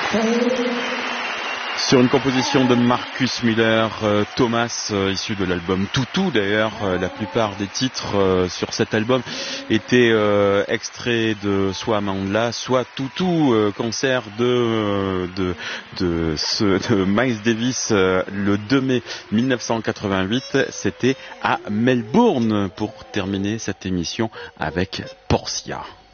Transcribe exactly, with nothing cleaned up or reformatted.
Sur une composition de Marcus Miller, euh, Thomas, euh, issu de l'album Toutou d'ailleurs, euh, la plupart des titres euh, sur cet album étaient euh, extraits de soit Mandla, soit Toutou, euh, concert de de de, ce, de Miles Davis euh, le deux mai mille neuf cent quatre-vingt-huit. C'était à Melbourne pour terminer cette émission avec Portia.